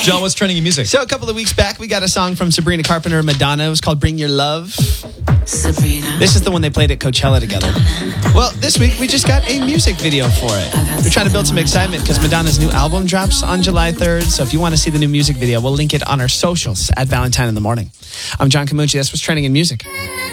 John, what's trending in music? So a couple of weeks back, we got a song from Sabrina Carpenter and Madonna. It was called Bring Your Love. Sabrina. This is the one they played at Coachella together. Well, this week we just got a music video for it. They're trying to build some excitement because Madonna's new album drops on July 3rd. So if you want to see the new music video, we'll link it on our socials at Valentine in the Morning. I'm John Camucci. That's what's trending in music.